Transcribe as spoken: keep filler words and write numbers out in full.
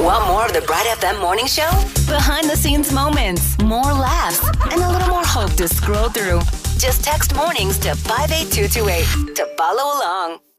Want more of the Bride F M morning show? Behind the scenes moments, more laughs, and a little more hope to scroll through. Just text mornings to five eight two two eight to follow along.